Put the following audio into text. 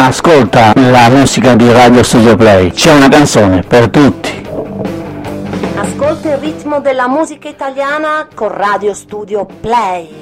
Ascolta la musica di Radio Studio Play, c'è una canzone per tutti. Ascolta il ritmo della musica italiana con Radio Studio Play.